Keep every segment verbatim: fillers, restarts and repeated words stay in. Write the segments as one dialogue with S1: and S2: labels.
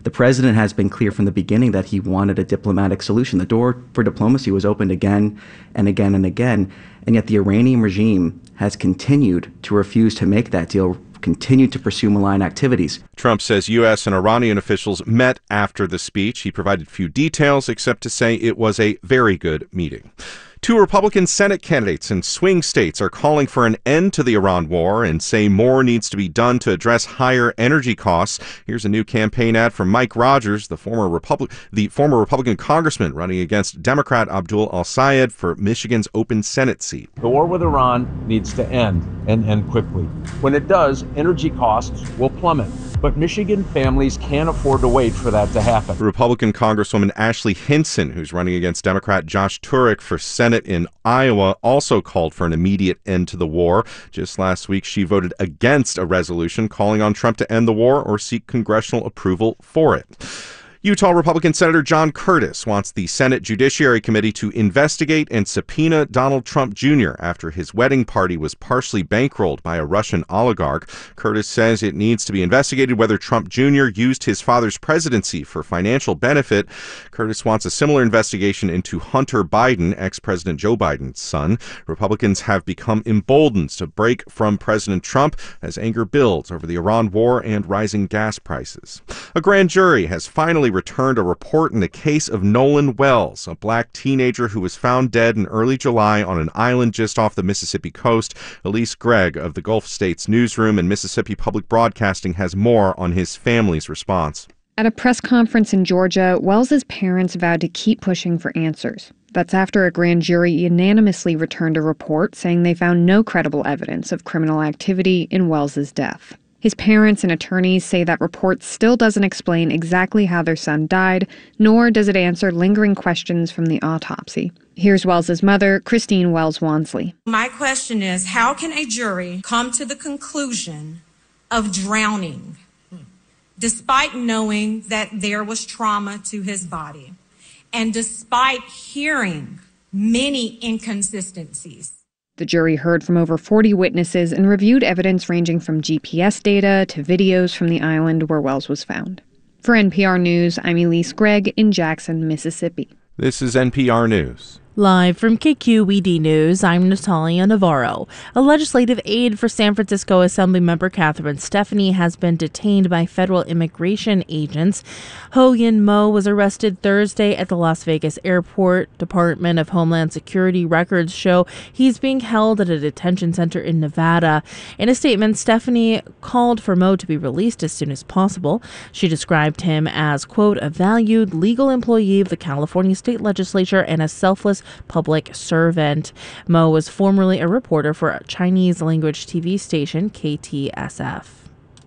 S1: The president has been clear from the beginning that he wanted a diplomatic solution. The door for diplomacy was opened again and again and again, and yet the Iranian regime has continued to refuse to make that deal, continued to pursue malign activities.
S2: Trump says U S and Iranian officials met after the speech. He provided few details except to say it was a very good meeting. Two Republican Senate candidates in swing states are calling for an end to the Iran war and say more needs to be done to address higher energy costs. Here's a new campaign ad from Mike Rogers, the former Republic, the former Republican congressman running against Democrat Abdul Al-Sayed for Michigan's open Senate seat.
S3: The war with Iran needs to end, and end quickly. When it does, energy costs will plummet. But Michigan families can't afford to wait for that to happen.
S2: Republican Congresswoman Ashley Hinson, who's running against Democrat Josh Turek for Senate in Iowa, also called for an immediate end to the war. Just last week, she voted against a resolution calling on Trump to end the war or seek congressional approval for it. Utah Republican Senator John Curtis wants the Senate Judiciary Committee to investigate and subpoena Donald Trump Junior after his wedding party was partially bankrolled by a Russian oligarch. Curtis says it needs to be investigated whether Trump Junior used his father's presidency for financial benefit. Curtis wants a similar investigation into Hunter Biden, ex-President Joe Biden's son. Republicans have become emboldened to break from President Trump as anger builds over the Iran war and rising gas prices. A grand jury has finally returned a report in the case of Nolan Wells, a black teenager who was found dead in early July on an island just off the Mississippi coast. Elise Gregg of the Gulf States Newsroom and Mississippi Public Broadcasting has more on his family's response.
S4: At a press conference in Georgia, Wells's parents vowed to keep pushing for answers. That's after a grand jury unanimously returned a report saying they found no credible evidence of criminal activity in Wells's death. His parents and attorneys say that report still doesn't explain exactly how their son died, nor does it answer lingering questions from the autopsy. Here's Wells's mother, Christine Wells Wansley.
S5: My question is, how can a jury come to the conclusion of drowning, despite knowing that there was trauma to his body, and despite hearing many inconsistencies?
S4: The jury heard from over forty witnesses and reviewed evidence ranging from G P S data to videos from the island where Wells was found. For N P R News, I'm Elise Gregg in Jackson, Mississippi.
S2: This is N P R News.
S6: Live from K Q E D News, I'm Natalia Navarro. A legislative aide for San Francisco Assemblymember Catherine Stefani has been detained by federal immigration agents. Ho-Yin Mo was arrested Thursday at the Las Vegas airport. Department of Homeland Security records show he's being held at a detention center in Nevada. In a statement, Stefani called for Mo to be released as soon as possible. She described him as, quote, a valued legal employee of the California state legislature and a selfless public servant. Mo was formerly a reporter for a Chinese language T V station K T S F.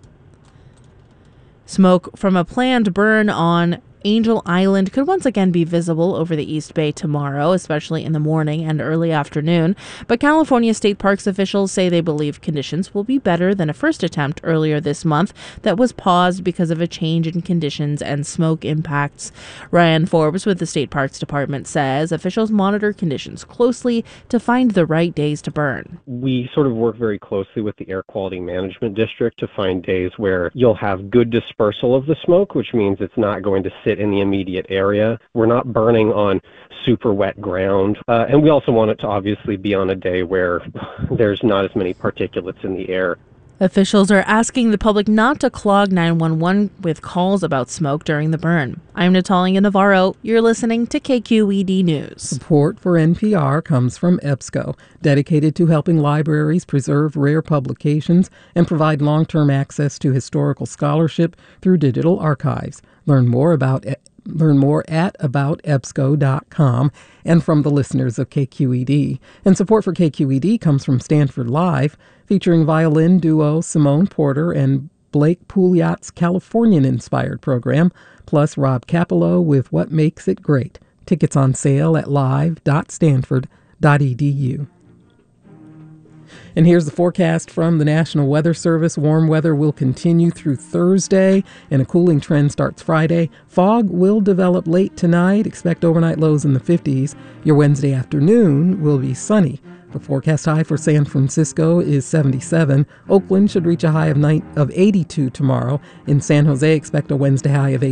S6: Smoke from a planned burn on Angel Island could once again be visible over the East Bay tomorrow, especially in the morning and early afternoon. But California State Parks officials say they believe conditions will be better than a first attempt earlier this month that was paused because of a change in conditions and smoke impacts. Ryan Forbes with the State Parks Department says officials monitor conditions closely to find the right days to burn.
S7: We sort of work very closely with the Air Quality Management District to find days where you'll have good dispersal of the smoke, which means it's not going to sit in the immediate area. We're not burning on super wet ground. Uh, and we also want it to obviously be on a day where there's not as many particulates in the air.
S6: Officials are asking the public not to clog nine one one with calls about smoke during the burn. I'm Natalia Navarro. You're listening to K Q E D News.
S8: Support for N P R comes from EBSCO, dedicated to helping libraries preserve rare publications and provide long-term access to historical scholarship through digital archives. Learn more about Learn more at about ebsco dot com and from the listeners of K Q E D. And support for K Q E D comes from Stanford Live, featuring violin duo Simone Porter and Blake Pouliot's Californian-inspired program, plus Rob Capello with What Makes It Great. Tickets on sale at live dot stanford dot e d u. And here's the forecast from the National Weather Service. Warm weather will continue through Thursday, and a cooling trend starts Friday. Fog will develop late tonight. Expect overnight lows in the fifties. Your Wednesday afternoon will be sunny. The forecast high for San Francisco is seventy-seven. Oakland should reach a high of, eighty-two tomorrow. In San Jose, expect a Wednesday high of eighty.